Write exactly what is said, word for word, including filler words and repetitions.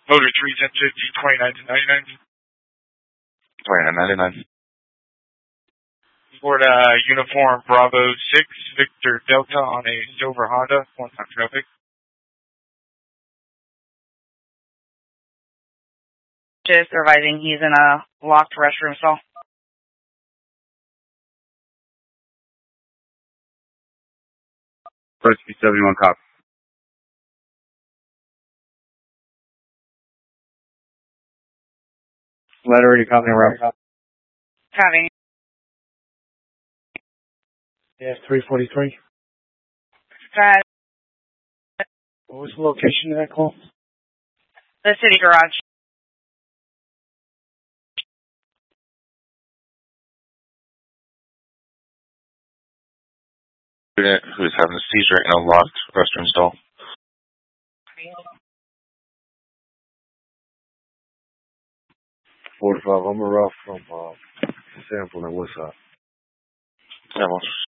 Motor three ten fifty, twenty-nine to ninety-nine. twenty-nine ninety-nine. Board uh, Uniform Bravo six, Victor Delta on a silver Honda, one-time traffic. Just revising, he's in a locked restroom stall. First B seventy-one cop. Letter ready, company route. Having. Yes, three forty-three. Got What was the location of that call? the city garage. Student who's having a seizure in a locked restroom stall. forty-five, I'm a rough from uh, Sample and Woodside. Yeah, well,